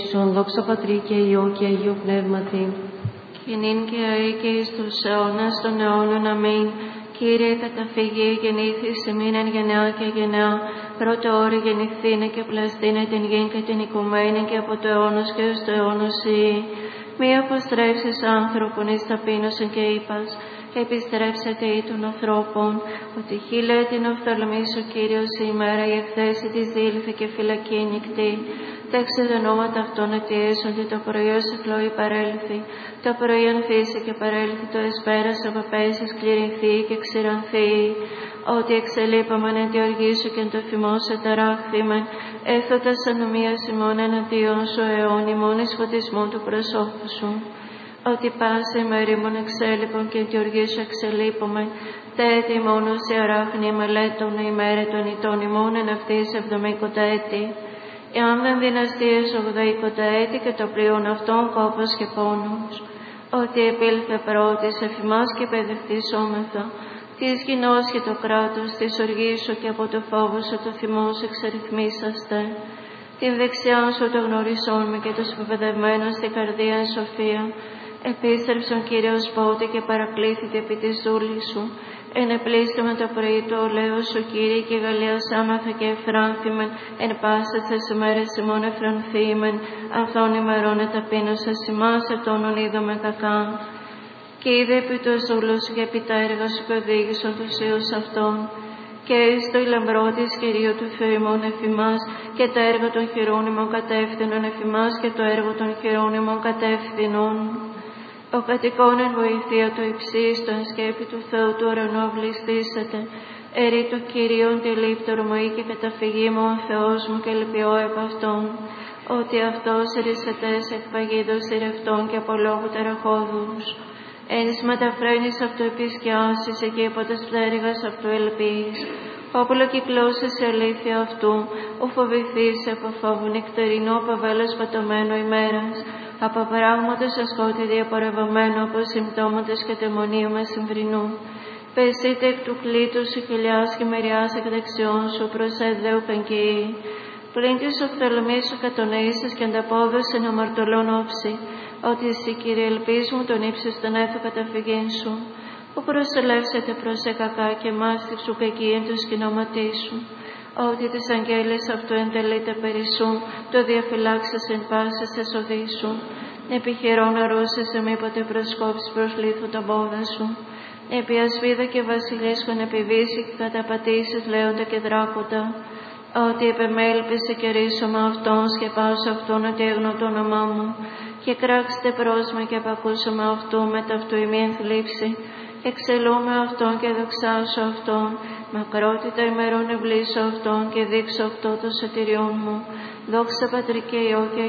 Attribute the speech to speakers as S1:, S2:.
S1: Δόξα Πατρί και Υιό και Αγίου Πνεύματι.
S2: Και νυν και αεί και εις τους αιώνας των αιώνων. Αμήν. Κύριε, καταφύγει γεννήθης ημίν εν γενεά και γενεά. Πρώτο όρη γεννηθήνε και πλαστήνε την γην και την οικουμένη και από το αιώνος και ως το αιώνος ή. Μη αποστρέψεις άνθρωπον εις ταπείνωσιν και είπας, επιστρέψετε ή των ανθρώπων, ότι χείλε την οφθαλμής ο Κύριος η ημέρα η εκθέση της δήλθη και φυλακή νυχτή. Τέξε δε νόματα αυτών αιτιέσονται το πρωί ως εκλόη παρέλθει. Το πρωί ανθίσει και παρέλθει το εσπέρας απαπέσει σκληρυνθεί και ξηρανθεί. Ότι εξελείπαμεν εν τη οργή σου και εν το θυμό σε ταράχθημεν. Έθωτας ανομίας ημών εναντίον σου αιών ημών εις φωτισμού του προσώπου σου. Ότι πάσα ημερήμων εξέλιπων και εν τη οργή σου εξελείπομεν. Τέτοι μόνος σε αράχνη μελέτων ημέρε των ητών ημών εν αυτής 70 έτη. Εάν δεν δυναστείες 80 έτη και το πλοίον αυτών κόπος και πόνος. Ότι επήλθε πρώτης εφημάς και παιδευτήσόμεθα. Της γινός και το κράτος της οργής σου και από το φόβο σου το θυμό σου εξαριθμίσαστε. Την δεξιά σου το γνωρισόμαι και τους υποπαιδευμένους στην καρδία εν σοφία. Επίστρεψον Κύριος πότε και παρακλήθητε επί της δούλης σου. Ενεπλήστε με το πρωί του ολέως σου Κύριε και γαλλιασάμαθα και εφράνθημεν. Εν πάσας τις ημέρες ημών εφρανθήμεν. Αυτών ημερών εταπείνωσας ημάς ετώνων είδομεν κακά. Και είδε επί τους δούλους σου και επί τα έργα σου και οδήγησον τους Υιούς αυτών. Και εις το λαμπρό της Κυρίου του Θεού ημών εφημάς και τα έργα των χειρών ημών κατεύθυνον εφημάς και το έργο των χειρών ημών κατεύθυνον. Ο κατοικών εν βοηθεία το υψίστον σκέπη του Θεού του ουρανού αυλιστήσατε. Ερεί το Κυρίον τη λίπτωρο μου ή και καταφυγή μου ο Θεός μου και λυπιώ επ' αυτόν. Ότι αυτός ρισετές εκ παγίδος ηρευτών και από λόγου τεραχώδους. Ένις μεταφραίνεις αυτού επισκιάσεις εκεί από τας πτέρυγας αυτού ελπίς. Όπλο κυκλώσεις η αλήθεια αυτού, ο φοβηθείς από φόβου νεκτερινό από βέλος πατωμένο ημέρας, από πράγματος ασκότη διαπορευωμένο από συμπτώματος και ταιμονίου μεσημβρινού. Πεσείτε εκ του κλήτου σου χιλιάς και μεριάς εκ δεξιών σου προς έδεου πενκύη. Πλην της οφθαλμής σου κατοναίσας και ανταπόδοση εν αμαρτωλών όψη, ότι εσύ Κύριε ελπίς μου τον ύψος τον έθω καταφυγήν σου, που προσελεύσετε προς κακά και μάστη σου κακή εν το σκηνώματί σου, ότι τις αγγέλες αυτού εντελείται περί σου, το διαφυλάξεις εν πάσης της οδή σου, επιχειρών αρρώσεσαι μήποτε προσκόψεις προς λίθου τα πόδα σου, επί ασβίδα και βασιλίσκον επιβήσει και καταπατήσεις λέοντα και δράκοντα, ότι επεμέλπισε και ρίσωμα αυτόν, σκεπάσω αυτόν ότι έγνω το όνομά μου, και κράξτε πρόσμα και απακούσωμα αυτού με ταυτού ημίν θλίψη, εξελώ με αυτόν και δοξάσω αυτόν, μακρότητα ημερών ευλήσω αυτόν και δείξω αυτό το σωτηριόν μου. Δόξα Πατρί και Υιό και